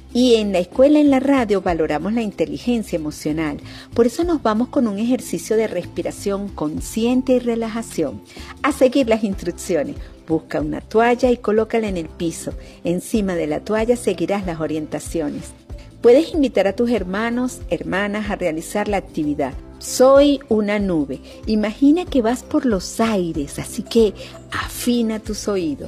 Y en la escuela, en la radio, valoramos la inteligencia emocional. Por eso nos vamos con un ejercicio de respiración consciente y relajación. A seguir las instrucciones. Busca una toalla y colócala en el piso. Encima de la toalla seguirás las orientaciones. Puedes invitar a tus hermanos, hermanas a realizar la actividad. Soy una nube. Imagina que vas por los aires, así que afina tus oídos.